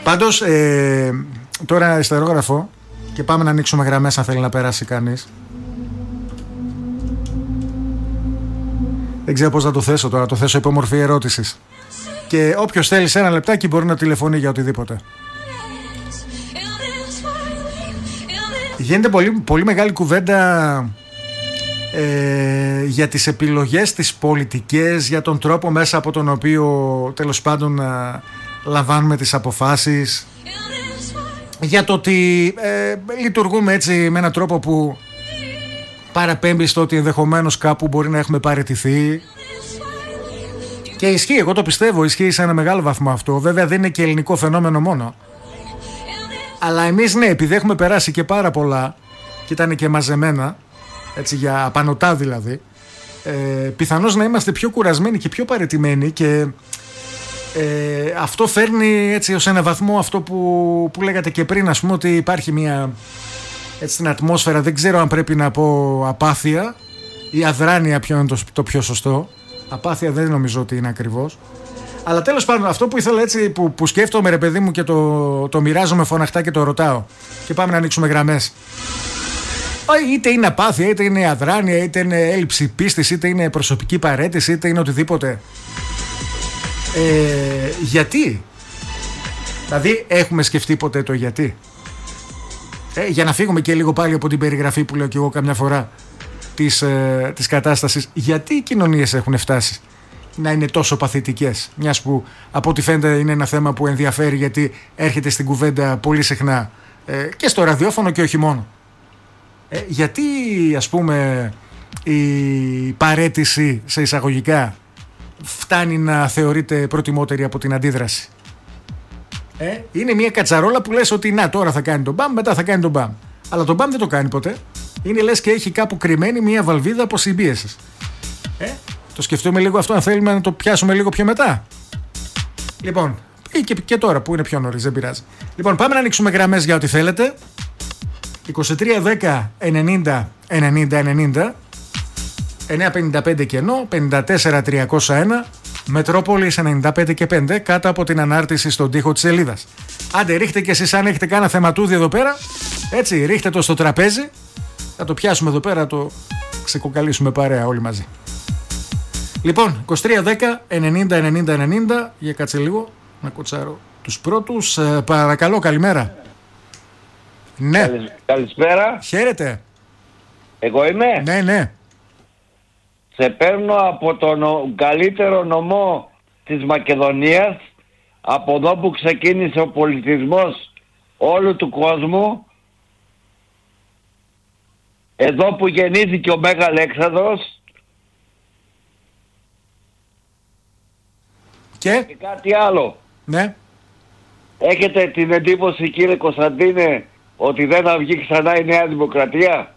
Πάντως, τώρα αριστερόγραφο και πάμε να ανοίξουμε γραμμές αν θέλει να περάσει κανείς. Δεν ξέρω πώς να το θέσω τώρα, το θέσω υπό μορφή ερώτησης. Και όποιος θέλει σε ένα λεπτάκι μπορεί να τηλεφωνεί για οτιδήποτε. Γίνεται πολύ μεγάλη κουβέντα για τις επιλογές, τις πολιτικές, για τον τρόπο μέσα από τον οποίο τέλος πάντων λαμβάνουμε τις αποφάσεις, για το ότι λειτουργούμε έτσι με έναν τρόπο που παραπέμπει στο ότι ενδεχομένως κάπου μπορεί να έχουμε παραιτηθεί. Και ισχύει, εγώ το πιστεύω, ισχύει σε ένα μεγάλο βαθμό αυτό. Βέβαια δεν είναι και ελληνικό φαινόμενο μόνο. Αλλά εμείς ναι, επειδή έχουμε περάσει και πάρα πολλά και ήταν και μαζεμένα, έτσι για απανωτά δηλαδή, πιθανώς να είμαστε πιο κουρασμένοι και πιο παραιτημένοι και αυτό φέρνει έτσι ως ένα βαθμό αυτό που λέγατε και πριν, ας πούμε, ότι υπάρχει μια έτσι την ατμόσφαιρα, δεν ξέρω αν πρέπει να πω απάθεια ή αδράνεια, ποιο είναι το πιο σωστό. Απάθεια δεν νομίζω ότι είναι ακριβώς. Αλλά τέλος πάντων, αυτό που ήθελα έτσι που σκέφτομαι, ρε παιδί μου, και το μοιράζομαι φωναχτά και το ρωτάω. Και πάμε να ανοίξουμε γραμμές. Είτε είναι απάθεια, είτε είναι αδράνεια, είτε είναι έλλειψη πίστης, είτε είναι προσωπική παρέτηση, είτε είναι οτιδήποτε. Γιατί? Δηλαδή, έχουμε σκεφτεί ποτέ το γιατί? Για να φύγουμε και λίγο πάλι από την περιγραφή που λέω και εγώ καμιά φορά της κατάστασης. Γιατί οι κοινωνίες έχουν φτάσει να είναι τόσο παθητικές, μιας που από ό,τι φαίνεται είναι ένα θέμα που ενδιαφέρει, γιατί έρχεται στην κουβέντα πολύ συχνά και στο ραδιόφωνο και όχι μόνο. Γιατί, ας πούμε, η παρέτηση σε εισαγωγικά φτάνει να θεωρείται προτιμότερη από την αντίδραση? Είναι μια κατσαρόλα που λες ότι να, τώρα θα κάνει τον μπαμ, μετά θα κάνει τον μπαμ. Αλλά τον μπαμ δεν το κάνει ποτέ. Είναι λες και έχει κάπου κρυμμένη μια βαλβίδα από συμπίεσης. Το σκεφτούμε λίγο αυτό, αν θέλουμε να το πιάσουμε λίγο πιο μετά. Λοιπόν, ή και τώρα που είναι πιο νωρίς, δεν πειράζει. Λοιπόν, πάμε να ανοίξουμε γραμμές για ό,τι θέλετε. 23 10 90 90 90 955 κενό 54 301 Μετρόπολης 95 και 5 κάτω από την ανάρτηση στον τοίχο της σελίδας. Άντε, ρίχτε και εσείς αν έχετε κάνα θεματούδι εδώ πέρα. Έτσι, ρίχτε το στο τραπέζι. Θα το πιάσουμε εδώ πέρα, το ξεκοκαλίσουμε παρέα όλοι μαζί. Λοιπόν, 23 10 90 90 90. Για κάτσε λίγο να κοτσάρω τους πρώτους. Παρακαλώ, καλημέρα. Ναι. Καλησπέρα. Χαίρετε. Εγώ είμαι. Ναι. Σε παίρνω από τον καλύτερο νομό της Μακεδονίας, από εδώ που ξεκίνησε ο πολιτισμός όλου του κόσμου, εδώ που γεννήθηκε ο Μέγα Αλέξανδρος και κάτι άλλο. Ναι. Έχετε την εντύπωση, κύριε Κωνσταντίνε, ότι δεν θα βγει ξανά η Νέα Δημοκρατία?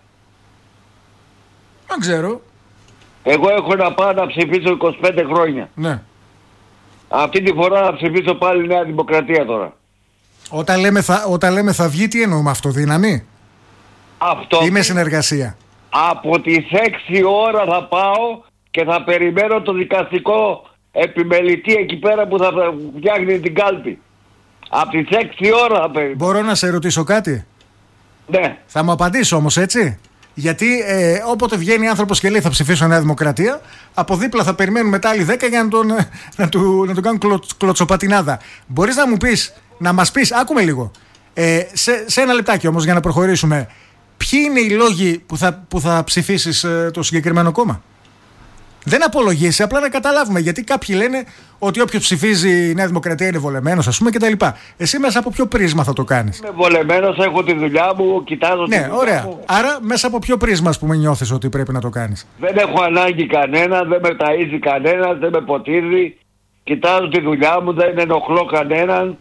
Δεν ξέρω. Εγώ έχω να πάω να ψηφίσω 25 χρόνια. Ναι. Αυτή τη φορά θα ψηφίσω πάλι Νέα Δημοκρατία τώρα. Όταν λέμε θα βγει, τι εννοούμε? Αυτοδύναμη? Αυτό. Ή με συνεργασία? Από τις 6 ώρα θα πάω και θα περιμένω το δικαστικό επιμελητή εκεί πέρα που θα φτιάχνει την κάλπη. Από τις 6 ώρα θα περιμένω. Μπορώ να σε ρωτήσω κάτι? Ναι. Θα μου απαντήσω όμως, έτσι? Γιατί όποτε βγαίνει άνθρωπος και λέει θα ψηφίσω Νέα Δημοκρατία, από δίπλα θα περιμένουν μετά άλλοι 10 για να τον κάνουν κλωτσοπατινάδα. Μπορείς να μου πεις, να μας πεις, άκουμε λίγο, σε ένα λεπτάκι όμως για να προχωρήσουμε, ποιοι είναι οι λόγοι που θα ψηφίσεις το συγκεκριμένο κόμμα? Δεν απολογήσει, απλά να καταλάβουμε. Γιατί κάποιοι λένε ότι όποιος ψηφίζει η Νέα Δημοκρατία είναι βολεμένος, ας πούμε, κτλ. Εσύ μέσα από ποιο πρίσμα θα το κάνεις? Είμαι βολεμένος, έχω τη δουλειά μου, κοιτάζω τη δουλειά ωραία. μου. Άρα μέσα από ποιο πρίσμα, ας πούμε, νιώθεις ότι πρέπει να το κάνεις? Δεν έχω ανάγκη κανένα, δεν με ταΐζει κανένας, δεν με ποτίζει. Κοιτάζω τη δουλειά μου, δεν ενοχλώ κανέναν.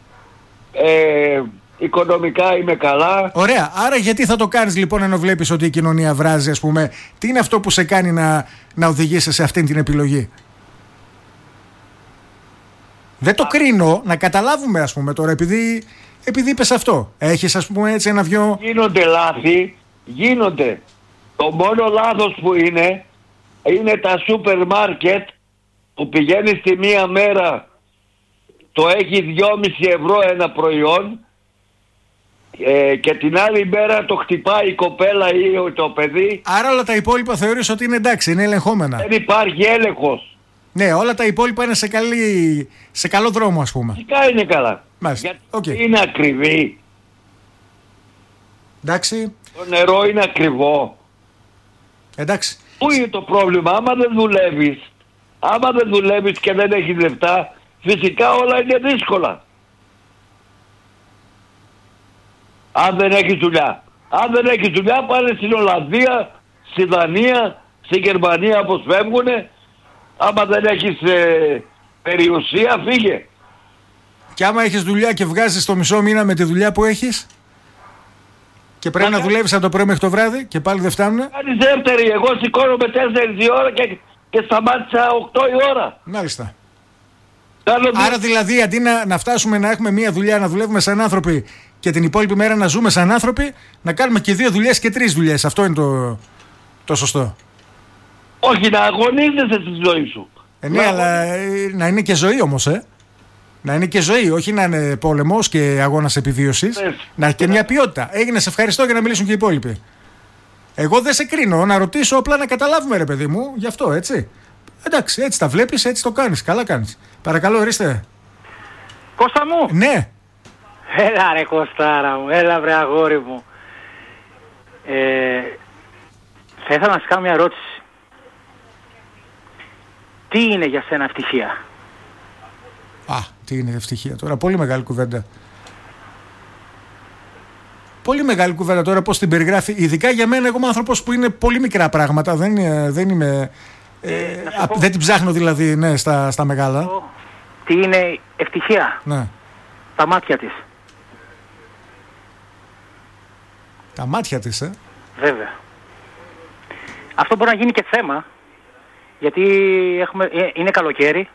Οικονομικά είμαι καλά. Ωραία. Άρα γιατί θα το κάνεις λοιπόν, ενώ βλέπεις ότι η κοινωνία βράζει, ας πούμε? Τι είναι αυτό που σε κάνει να οδηγήσεις σε αυτήν την επιλογή? Δεν το κρίνω, να καταλάβουμε, ας πούμε, τώρα, επειδή είπες αυτό. Έχεις, ας πούμε, έτσι ένα-δυο... Γίνονται λάθη, γίνονται. Το μόνο λάθος που είναι τα σούπερ μάρκετ που πηγαίνεις τη μία μέρα το έχει 2,5 ευρώ ένα προϊόν και την άλλη μέρα το χτυπάει η κοπέλα ή το παιδί. Άρα όλα τα υπόλοιπα θεωρείς ότι είναι εντάξει, είναι ελεγχόμενα. Δεν υπάρχει έλεγχος. Ναι, όλα τα υπόλοιπα είναι σε καλό δρόμο, ας πούμε. Φυσικά είναι καλά. Μάλιστα. Γιατί είναι ακριβή. Εντάξει. Το νερό είναι ακριβό. Εντάξει. Πού είναι το πρόβλημα? Άμα δεν δουλεύεις και δεν έχεις λεφτά, φυσικά όλα είναι δύσκολα. Αν δεν έχεις δουλειά. Αν δεν έχεις δουλειά, πάνε στην Ολλανδία, στη Δανία, στη Γερμανία όπως φεύγουνε. Άμα δεν έχεις περιουσία, φύγε. Και άμα έχεις δουλειά και βγάζεις το μισό μήνα με τη δουλειά που έχεις και πρέπει να δουλεύεις από το πρωί μέχρι το βράδυ και πάλι δεν φτάνουνε. Κάνεις δεύτερη. Εγώ σηκώνομαι 4 η ώρα και σταμάτησα 8 η ώρα. Μάλιστα. Άρα δηλαδή αντί να φτάσουμε να έχουμε μία δουλειά, να δουλεύουμε σαν άνθρωποι και την υπόλοιπη μέρα να ζούμε σαν άνθρωποι, να κάνουμε και 2 δουλειές και 3 δουλειές. Αυτό είναι το σωστό. Όχι, να αγωνίζεσαι στη ζωή σου. Ναι, αλλά να είναι και ζωή όμως, Να είναι και ζωή, όχι να είναι πόλεμος και αγώνας επιβίωσης. Να έχει και μια ποιότητα. Έγινε, σε ευχαριστώ για να μιλήσουν και οι υπόλοιποι. Εγώ δεν σε κρίνω, να ρωτήσω απλά να καταλάβουμε, ρε παιδί μου, γι' αυτό, έτσι. Εντάξει, έτσι τα βλέπεις, έτσι το κάνεις. Καλά κάνεις. Παρακαλώ, ορίστε. Κώστα μου! Ναι. Έλα ρε Κωστάρα μου, έλα βρε αγόρι μου. Θα ήθελα να σας κάνω μια ερώτηση. Τι είναι για σένα ευτυχία? Τι είναι ευτυχία τώρα, πολύ μεγάλη κουβέντα. Πολύ μεγάλη κουβέντα τώρα, πώς την περιγράφει. Ειδικά για μένα, εγώ είμαι άνθρωπος που είναι πολύ μικρά πράγματα. Δεν είμαι. Δεν την ψάχνω δηλαδή, ναι, στα μεγάλα. Τι είναι ευτυχία? Ναι. Τα μάτια της. Τα μάτια της, Βέβαια. Αυτό μπορεί να γίνει και θέμα, γιατί είναι καλοκαίρι.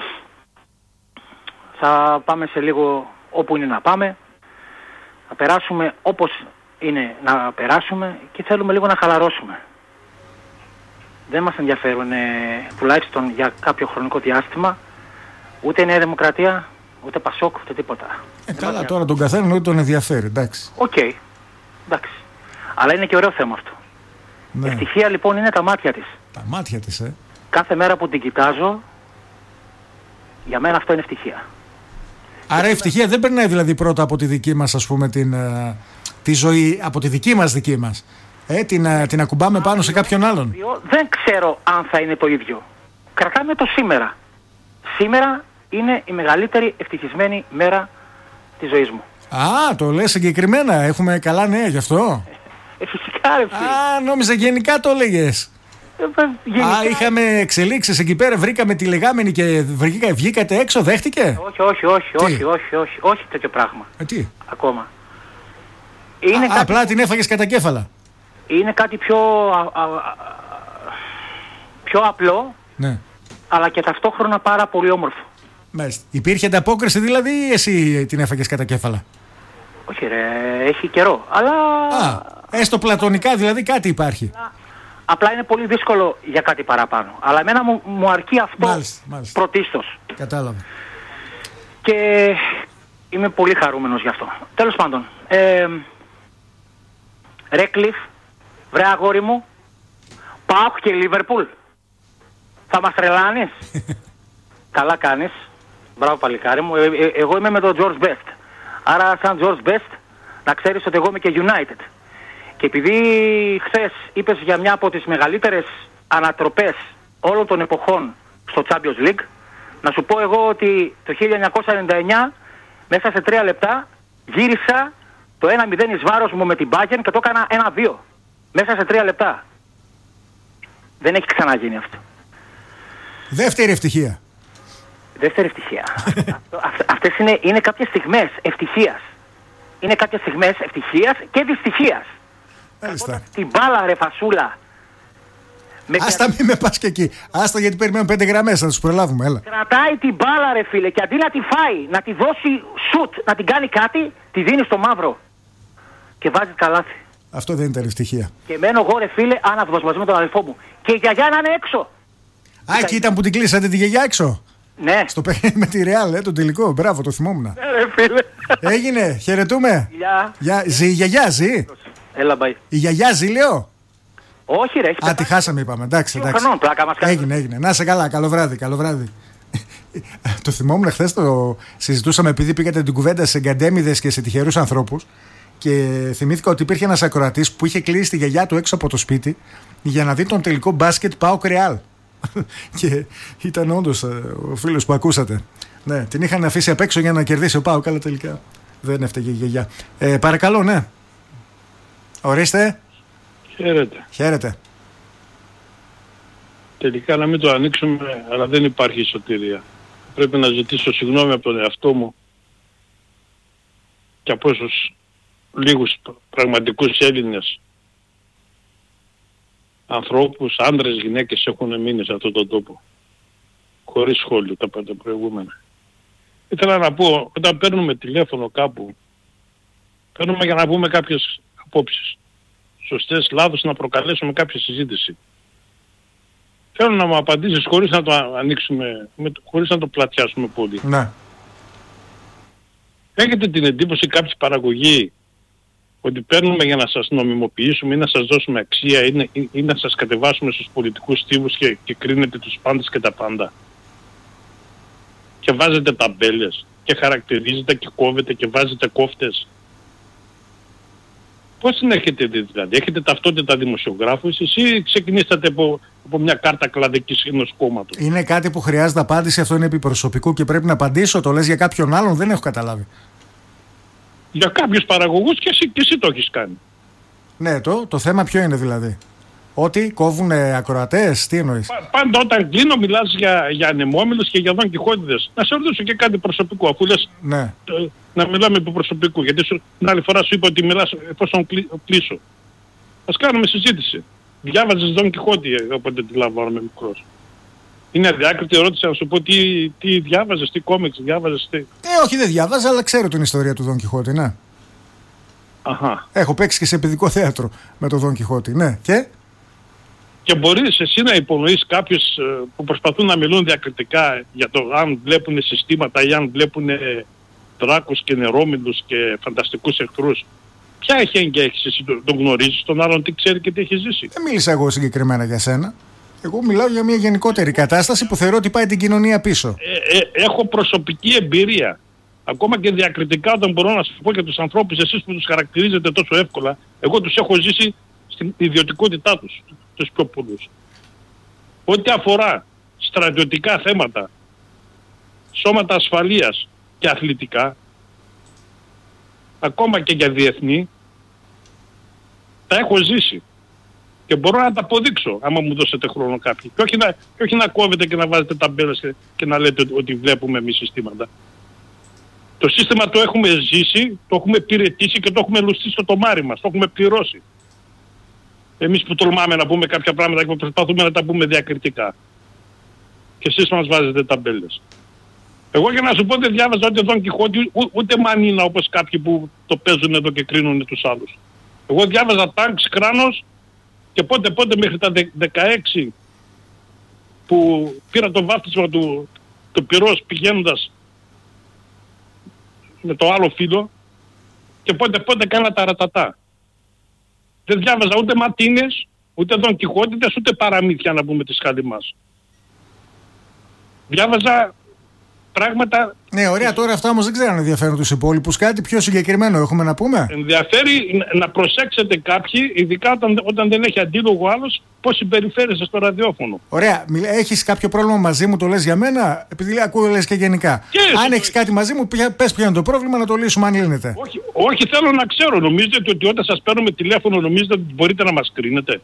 Θα πάμε σε λίγο όπου είναι να πάμε. Θα περάσουμε όπως είναι να περάσουμε και θέλουμε λίγο να χαλαρώσουμε. Δεν μας ενδιαφέρουν τουλάχιστον για κάποιο χρονικό διάστημα ούτε η Νέα Δημοκρατία, ούτε Πασόκ, ούτε τίποτα. Καλά, τώρα τον καθέναν ούτε τον ενδιαφέρει, εντάξει. Οκ, εντάξει. Αλλά είναι και ωραίο θέμα αυτό. Ναι. Ευτυχία λοιπόν είναι τα μάτια της. Τα μάτια της, Κάθε μέρα που την κοιτάζω, για μένα αυτό είναι ευτυχία. Άρα η ευτυχία δεν περνάει δηλαδή πρώτα από τη δική μας, ας πούμε, τη ζωή, από τη δική μας. Την ακουμπάμε πάνω σε κάποιον άλλον. Δεν ξέρω αν θα είναι το ίδιο. Κρατάμε το σήμερα. Σήμερα είναι η μεγαλύτερη ευτυχισμένη μέρα της ζωής μου. Το λες συγκεκριμένα. Έχουμε καλά νέα γι' αυτό. Φυσικά ρε φίλε. Νόμιζα γενικά το έλεγες. Είχαμε εξελίξεις εκεί πέρα, βρήκαμε τη λεγάμενη και βγήκατε έξω, δέχτηκε? Όχι τέτοιο πράγμα. Τι? Ακόμα. Απλά την έφαγες κατά κέφαλα. Είναι κάτι πιο απλό, ναι, αλλά και ταυτόχρονα πάρα πολύ όμορφο. Μάλιστα. Υπήρχε ανταπόκριση δηλαδή ή εσύ την έφαγες κατά κέφαλα? Όχι ρε, έχει καιρό, αλλά... έστω πλατωνικά δηλαδή κάτι υπάρχει. Απλά είναι πολύ δύσκολο για κάτι παραπάνω. Αλλά εμένα μου αρκεί αυτό. Μάλιστα. Πρωτίστως. Κατάλαβα. Και είμαι πολύ χαρούμενος γι' αυτό. Τέλος πάντων. Ρέκλιφ, βρε αγόρι μου, ΠΑΟΚ και Λίβερπουλ. Θα μας τρελάνεις? Καλά κάνεις. Μπράβο παλικάρι μου. Εγώ είμαι με τον George Best. Άρα σαν George Best να ξέρεις ότι εγώ είμαι και United. Και επειδή χθες είπες για μια από τις μεγαλύτερες ανατροπές όλων των εποχών στο Champions League, να σου πω εγώ ότι το 1999 μέσα σε 3 λεπτά γύρισα το 1-0 εις βάρος μου με την Bayern και το έκανα 1-2. Μέσα σε 3 λεπτά. Δεν έχει ξαναγίνει αυτό. Δεύτερη ευτυχία. Δεύτερη ευτυχία. Αυτές είναι κάποιες στιγμές ευτυχίας. Είναι κάποιες στιγμές ευτυχίας και δυστυχίας. Την μπάλα ρε φασούλα. Άστα μην με πας και εκεί. Άστα γιατί περιμένουμε 5 γραμμές να τους προλάβουμε. Έλα. Κρατάει την μπάλα ρε φίλε και αντί να τη φάει, να τη δώσει σουτ, να την κάνει κάτι, τη δίνει στο μαύρο. Και βάζει καλάθι. Αυτό δεν ήταν ευτυχία. Και μένω εγώ ρε φίλε άναυδος μαζί με τον αδελφό μου. Και η γιαγιά να είναι έξω. Εκεί ήταν που την κλείσατε τη γιαγιά έξω. Ναι. Στο παιχνίδι με τη Ρεάλ, τον τελικό. Μπράβο, το θυμόμουν. Ναι, ρε φίλε. Έγινε, χαιρετούμε. Γεια. Η γιαγιά ζει. Έλα, μπαϊ. Η γιαγιά ζει, λέω. Όχι, ρε, έχει πεθάνει. Τη χάσαμε, είπαμε. Εντάξει. Χρονών, πλάκα μας κάνει. Έγινε. Να σε καλά, καλό βράδυ. Το θυμόμουν χθες, το συζητούσαμε επειδή πήγατε την κουβέντα σε γκαντέμιδες και σε τυχερούς ανθρώπους. Και θυμήθηκα ότι υπήρχε ένας ακροατής που είχε κλείσει τη γιαγιά του έξω από το σπίτι για να δει τον τελικό μπάσκετ ΠΑΟΚ Ρεάλ. Και ήταν όντως ο φίλος που ακούσατε. Ναι, την είχαν αφήσει απ' έξω για να κερδίσει ο ΠΑΟΚ, αλλά τελικά δεν έφταιγε η γιαγιά. Παρακαλώ, ναι. Ορίστε. Χαίρετε. Τελικά να μην το ανοίξουμε, αλλά δεν υπάρχει σωτηρία. Πρέπει να ζητήσω συγγνώμη από τον εαυτό μου και από όσους λίγους πραγματικούς Έλληνες ανθρώπους, άντρες, γυναίκες έχουν μείνει σε αυτόν τον τόπο. Χωρίς σχόλιο τα προηγούμενα. Ήθελα να πω, όταν παίρνουμε τηλέφωνο κάπου, παίρνουμε για να πούμε κάποιες απόψεις. Σωστές, λάθος, να προκαλέσουμε κάποια συζήτηση. Θέλω να μου απαντήσεις χωρίς να το ανοίξουμε, χωρίς να το πλατιάσουμε πολύ. Ναι. Έχετε την εντύπωση κάποιοι παραγωγοί ότι παίρνουμε για να σας νομιμοποιήσουμε ή να σας δώσουμε αξία ή να σας κατεβάσουμε στους πολιτικούς στίβους και κρίνετε τους πάντες και τα πάντα? Και βάζετε ταμπέλες και χαρακτηρίζετε και κόβετε και βάζετε κόφτες. Πώς την έχετε δει δηλαδή? Έχετε ταυτότητα δημοσιογράφου εσείς ή ξεκινήσατε από μια κάρτα κλαδικής ενός κόμματος? Είναι κάτι που χρειάζεται απάντηση, αυτό είναι επιπροσωπικό και πρέπει να απαντήσω. Το λες για κάποιον άλλον, δεν έχω καταλάβει. Για κάποιους παραγωγούς και εσύ το έχεις κάνει. Ναι, το θέμα ποιο είναι δηλαδή? Ότι κόβουν ακροατές, τι εννοείς? Πάντα όταν κλείνω μιλάς για ανεμόμυλους και για Δον Κιχώτιδες. Να σε ρωτήσω και κάτι προσωπικό, αφού λες ναι. Να μιλάμε επί προσωπικού. Γιατί την άλλη φορά σου είπα ότι μιλάς εφόσον κλείσω. Ας κάνουμε συζήτηση. Διάβαζες Δον Κιχώτη όποτε τη λαμβάνομαι μικρός? Είναι αδιάκριτη ερώτηση να σου πω τι διάβαζες, τι κόμιξ διάβαζες, τι... Όχι, δεν διάβαζα, αλλά ξέρω την ιστορία του Δον Κιχώτη, ναι. Αχα. Έχω παίξει και σε παιδικό θέατρο με τον Δον Κιχώτη, ναι. Και μπορείς εσύ να υπονοείς κάποιους που προσπαθούν να μιλούν διακριτικά για το αν βλέπουν συστήματα ή αν βλέπουν δράκους και νερόμυλους και φανταστικούς εχθρούς. Ποια εχέγγυα έχεις εσύ, τον γνωρίζεις, τον άλλον τι ξέρει και τι έχει ζήσει? Δεν μίλησα εγώ συγκεκριμένα για σένα. Εγώ μιλάω για μια γενικότερη κατάσταση που θεωρώ ότι πάει την κοινωνία πίσω. Έχω προσωπική εμπειρία. Ακόμα και διακριτικά όταν μπορώ να σου πω για τους ανθρώπους εσείς που τους χαρακτηρίζετε τόσο εύκολα, εγώ τους έχω ζήσει στην ιδιωτικότητά τους πιο πολλούς. Ό,τι αφορά στρατιωτικά θέματα, σώματα ασφαλείας και αθλητικά, ακόμα και για διεθνή, τα έχω ζήσει. Και μπορώ να τα αποδείξω, άμα μου δώσετε χρόνο κάποιοι. Και όχι να κόβετε και να βάζετε ταμπέλες και να λέτε ότι βλέπουμε εμείς συστήματα. Το σύστημα το έχουμε ζήσει, το έχουμε πυρετήσει και το έχουμε λουστεί στο τομάρι μας, το έχουμε πληρώσει. Εμείς που τολμάμε να πούμε κάποια πράγματα και προσπαθούμε να τα πούμε διακριτικά. Και εσείς μας βάζετε ταμπέλες. Εγώ για να σου πω δεν διάβαζα ούτε Δον Κιχώτη ούτε Μανίνα όπως κάποιοι που το παίζουν εδώ και κρίνουν τους άλλους. Εγώ διάβαζα Τάγκς, Κράνος και πότε μέχρι τα 16 που πήρα το βάφτισμα του πυρός πηγαίνοντας με το άλλο φίλο και πότε κάνα τα ρατατά. Δεν διάβαζα ούτε Ματίνες, ούτε Δον Κιχώτιδες, ούτε παραμύθια να πούμε τη σχάλη μας. Διάβαζα πράγματα... Ναι, ωραία, τώρα αυτά όμως δεν ξέρω αν ενδιαφέρουν τους υπόλοιπους. Κάτι πιο συγκεκριμένο έχουμε να πούμε? Ενδιαφέρει να προσέξετε κάποιοι, ειδικά όταν δεν έχει αντίλογο άλλος, πώς συμπεριφέρεσαι στο ραδιόφωνο. Ωραία, έχεις κάποιο πρόβλημα μαζί μου, το λες για μένα? Επειδή ακούω λες και γενικά. Αν έχεις κάτι μαζί μου, πες ποιο είναι το πρόβλημα να το λύσουμε αν λύνεται. Όχι, θέλω να ξέρω. Νομίζετε ότι όταν σας παίρνουμε τηλέφωνο νομίζετε ότι μπορείτε να μας κρίνετε?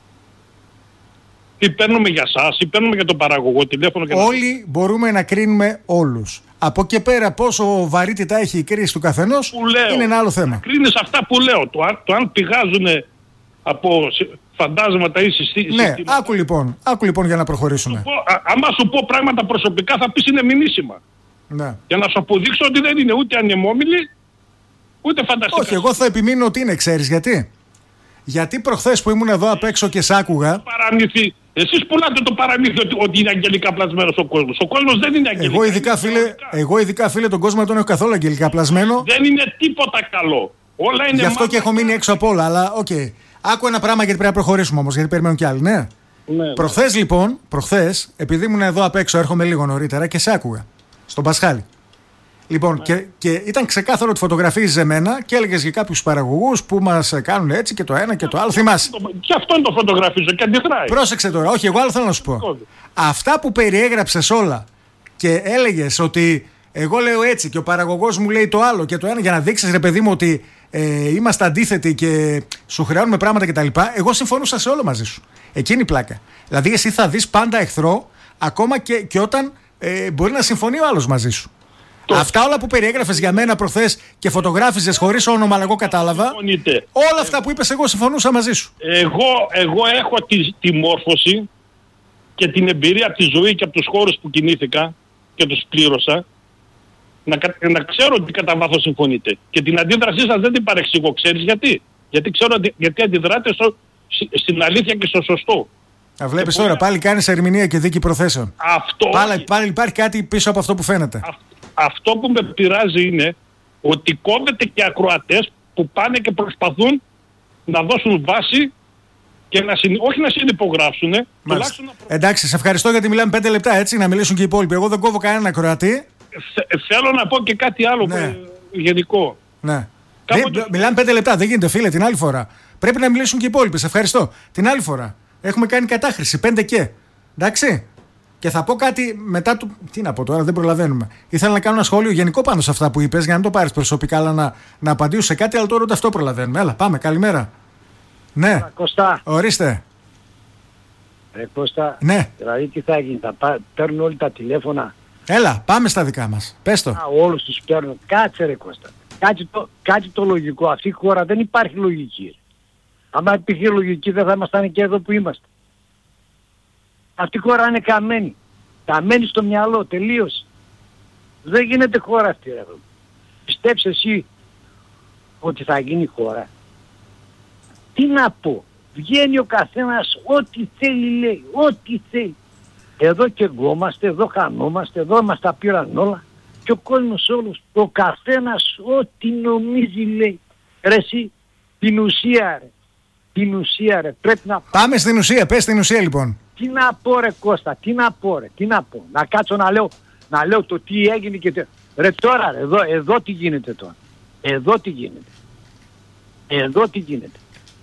Ή παίρνουμε για σας, ή παίρνουμε για τον παραγωγό τηλέφωνο? Όλοι μπορούμε να κρίνουμε όλους. Από εκεί πέρα πόσο βαρύτητα έχει η κρίση του καθενός είναι ένα άλλο θέμα. Κρίνεις αυτά που λέω. Το αν πηγάζουν από φαντάσματα ή συστήματα. Ναι, άκου λοιπόν για να προχωρήσουμε. Άμα σου πω πράγματα προσωπικά θα πεις είναι μηνύσιμα. Ναι. Για να σου αποδείξω ότι δεν είναι ούτε ανεμόμυλοι, ούτε φανταστικά. Όχι, εγώ θα επιμείνω ότι είναι, ξέρεις γιατί? Γιατί προχθές που ήμουν εδώ απ' έξω και σ' άκουγα. Παραμύθι, Εσείς πουλάτε το παραμύθι ότι είναι αγγελικά πλασμένος ο κόσμος. Ο κόσμος δεν είναι αγγελικά. Εγώ ειδικά φίλε τον κόσμο δεν τον έχω καθόλου αγγελικά πλασμένο. Δεν είναι τίποτα καλό. Όλα είναι. Γι' αυτό και έχω μείνει έξω από όλα. Αλλά οκ. Άκου ένα πράγμα γιατί πρέπει να προχωρήσουμε όμως, γιατί περιμένουν κι άλλοι, ναι. Προχθές λοιπόν, επειδή ήμουν εδώ απ' έξω, έρχομαι λίγο νωρίτερα και σε άκουγα. Στον Πασχάλη. Λοιπόν, και ήταν ξεκάθαρο ότι φωτογραφίζεις εμένα και έλεγες για κάποιους παραγωγούς που μας κάνουν έτσι και το ένα και το άλλο. Θυμάσαι. Και αυτόν το φωτογραφίζω και αντιδράει. Πρόσεξε τώρα, όχι, εγώ άλλο θέλω να σου πω. Αυτά που περιέγραψες όλα και έλεγες ότι εγώ λέω έτσι και ο παραγωγός μου λέει το άλλο και το ένα, για να δείξεις ρε παιδί μου ότι είμαστε αντίθετοι και σου χρεώνουμε πράγματα κτλ. Εγώ συμφωνούσα σε όλο μαζί σου. Εκείνη η πλάκα. Δηλαδή, εσύ θα δεις πάντα εχθρό, ακόμα και όταν μπορεί να συμφωνεί ο άλλος μαζί σου. Αυτά όλα που περιέγραφες για μένα προχθές και φωτογράφιζες χωρίς όνομα, αλλά εγώ κατάλαβα. Όλα αυτά που είπες, εγώ συμφωνούσα μαζί σου. Εγώ έχω τη μόρφωση και την εμπειρία από τη ζωή και από τους χώρους που κινήθηκα και τους πλήρωσα. Να ξέρω ότι κατά βάθος συμφωνείτε. Και την αντίδρασή σας δεν την παρεξηγώ. Ξέρεις γιατί? Γιατί ξέρω γιατί αντιδράτε στην αλήθεια και στο σωστό. Βλέπεις τώρα, πάλι κάνεις ερμηνεία και δίκη προθέσεων. Πάλι υπάρχει κάτι πίσω από αυτό που φαίνεται. Αυτό που με πειράζει είναι ότι κόβεται και ακροατές που πάνε και προσπαθούν να δώσουν βάση και όχι να συνυπογράψουν. Εντάξει, σε ευχαριστώ γιατί μιλάμε 5 λεπτά, έτσι, να μιλήσουν και οι υπόλοιποι. Εγώ δεν κόβω κανένα ακροατή. Θέλω να πω και κάτι άλλο γενικό. Ναι. Μιλάμε 5 λεπτά, δεν γίνεται φίλε, την άλλη φορά. Πρέπει να μιλήσουν και οι υπόλοιποι, σε ευχαριστώ. Την άλλη φορά. Έχουμε κάνει κατάχρηση, 5 και. Εντάξει. Και θα πω κάτι μετά του. Τι να πω τώρα, δεν προλαβαίνουμε. Ήθελα να κάνω ένα σχόλιο γενικό πάνω σε αυτά που είπες, για να μην το πάρεις προσωπικά, αλλά να απαντήσω σε κάτι, αλλά τώρα ούτε αυτό προλαβαίνουμε. Έλα, πάμε, καλημέρα. Ναι. Κώστα. Ορίστε. Κώστα. Ναι. Δηλαδή τι θα γίνει, παίρνουν όλοι τα τηλέφωνα. Έλα, πάμε στα δικά μας. Πες το. Όλους τους παίρνουν. Κάτσε ρε Κώστα. Κάτι το λογικό. Αυτή η χώρα δεν υπάρχει λογική. Αν υπήρχε λογική δεν θα ήμασταν και εδώ που είμαστε. Αυτή η χώρα είναι καμένη. Καμένη στο μυαλό, τελείως. Δεν γίνεται χώρα αυτή ρε. Πιστέψε εσύ ότι θα γίνει χώρα. Τι να πω. Βγαίνει ο καθένας ό,τι θέλει λέει. Ό,τι θέλει. Εδώ και γκόμαστε, εδώ χανόμαστε, εδώ μας τα πήραν όλα. Και ο κόσμος όλος, ο καθένας ό,τι νομίζει λέει. Ρε εσύ, την ουσία ρε. Την ουσία ρε. Πρέπει να... Πάμε στην ουσία, πες την ουσία λοιπόν. Τι να πω ρε Κώστα, τι να πω ρε, τι να πω. Να κάτσω να λέω το τι έγινε και... Ρε τώρα ρε, εδώ τι γίνεται τώρα. Εδώ τι γίνεται. Εδώ τι γίνεται.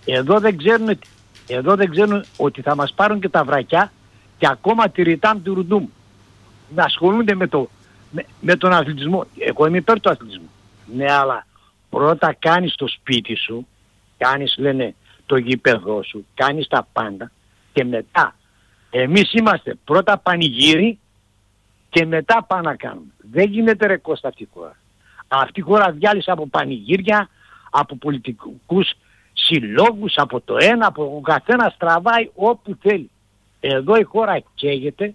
Εδώ δεν ξέρουν ότι θα μας πάρουν και τα βρακιά και ακόμα τη ρητάμ του ρουντούμ. Να ασχολούνται με τον αθλητισμό. Εγώ είμαι υπέρ του αθλητισμού. Ναι, αλλά πρώτα κάνεις το σπίτι σου, κάνεις λένε το γήπεδό σου, κάνεις τα πάντα και μετά εμείς είμαστε πρώτα πανηγύρι και μετά πάμε να κάνουμε. Δεν γίνεται ρε Κώστα αυτή η χώρα. Αυτή η χώρα διάλυσε από πανηγύρια, από πολιτικούς συλλόγους, από το ένα, από ο καθένας τραβάει όπου θέλει. Εδώ η χώρα καίγεται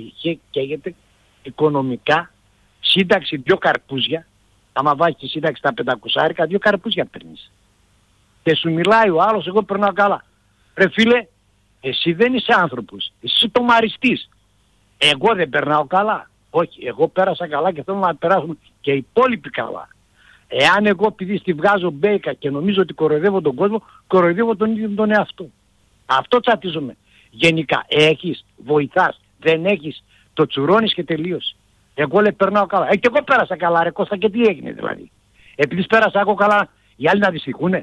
οικονομικά, σύνταξη 2 καρπούζια, άμα βάζεις τη σύνταξη τα 500, 2 καρπούζια παίρνεις. Και σου μιλάει ο άλλος, εγώ περνάω καλά. Ρε φίλε, εσύ δεν είσαι άνθρωπος, εσύ είσαι τομαριστής. Εγώ δεν περνάω καλά. Όχι, εγώ πέρασα καλά και θέλω να περάσουν και οι υπόλοιποι καλά. Εάν εγώ επειδή στη βγάζω μπέικα και νομίζω ότι κοροϊδεύω τον κόσμο, κοροϊδεύω τον ίδιο τον εαυτό. Αυτό τσατίζομαι. Γενικά, έχεις, βοηθάς, δεν έχεις, το τσουρώνεις και τελείωσε. Εγώ λέει περνάω καλά. Και εγώ πέρασα καλά ρε Κώστα και τι έγινε δηλαδή. Επειδή πέρασα εγώ καλά, οι άλλοι να δυστυχούνε.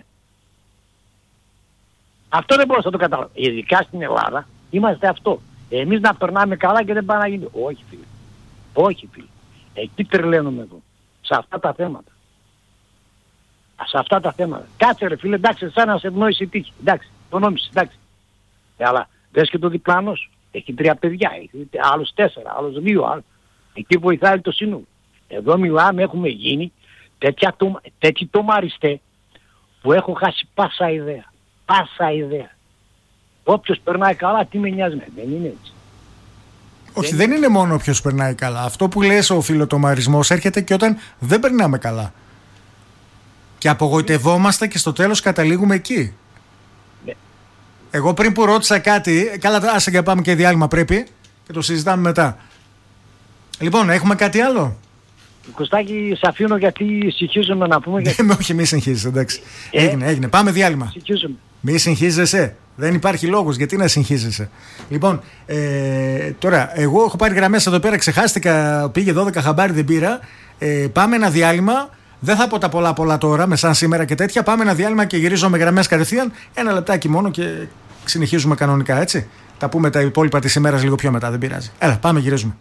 Αυτό δεν μπορώ να το καταλάβω. Ειδικά στην Ελλάδα είμαστε αυτό. Εμείς να περνάμε καλά και δεν πάει να γίνει. Όχι φίλε. Όχι φίλε. Εκεί τρελαίνομαι εγώ. Σε αυτά τα θέματα. Σε αυτά τα θέματα. Κάτσε ρε φίλε, εντάξει, σαν να σε ευνόησε η τύχη. Εντάξει, το νόμισες, εντάξει. Αλλά δες και το διπλάνος. Έχει 3 παιδιά. Έχει άλλους 4, άλλους 2. Άλλους. Εκεί βοηθάει το σύνολο. Εδώ μιλάμε, έχουμε γίνει τέτοιοι τομαριστέ που έχω χάσει πάσα ιδέα. Πάσα ιδέα. Όποιος περνάει καλά, τι με νοιάζει, δεν είναι έτσι. Όχι, δεν είναι μόνο όποιος περνάει καλά. Αυτό που λες ο φιλοτομαρισμός έρχεται και όταν δεν περνάμε καλά. Και απογοητευόμαστε και στο τέλος καταλήγουμε εκεί. Ναι. Εγώ πριν που ρώτησα κάτι. Καλά, άσε και πάμε και διάλειμμα πρέπει. Και το συζητάμε μετά. Λοιπόν, έχουμε κάτι άλλο? Κωστάκη, σε αφήνω γιατί συγχύζομαι να πούμε. Γιατί... Όχι, μη συγχύζεσαι, εντάξει. Έγινε. Πάμε διάλειμμα. Συγχύζομαι. Μη συγχύζεσαι. Δεν υπάρχει λόγος γιατί να συγχύζεσαι. Λοιπόν, τώρα, εγώ έχω πάρει γραμμές εδώ πέρα, ξεχάστηκα, πήγε 12 χαμπάρι, δεν πήρα. Πάμε ένα διάλειμμα. Δεν θα πω τα πολλά τώρα, με σαν σήμερα και τέτοια. Πάμε ένα διάλειμμα και γυρίζω με γραμμές κατευθείαν. Ένα λεπτάκι μόνο και συνεχίζουμε κανονικά, έτσι. Τα πούμε τα υπόλοιπα της ημέρας λίγο πιο μετά, δεν πειράζει. Έλα, πάμε, γυρίζουμε.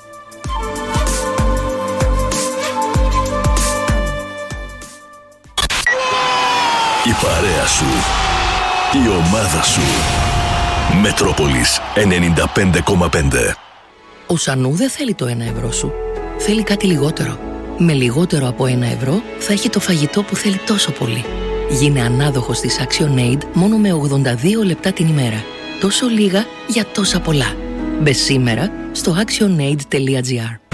Η παρέα σου, η ομάδα σου. Μετρόπολης 95,5. Ο Σανού δεν θέλει το 1 ευρώ σου. Θέλει κάτι λιγότερο. Με λιγότερο από 1 ευρώ θα έχει το φαγητό που θέλει τόσο πολύ. Γίνε ανάδοχος της ActionAid μόνο με 82 λεπτά την ημέρα. Τόσο λίγα για τόσα πολλά. Μπε σήμερα στο actionaid.gr.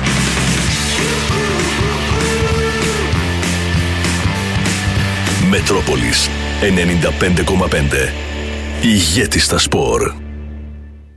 Μετρόπολης 95,5. Ηγέτης στα σπορ.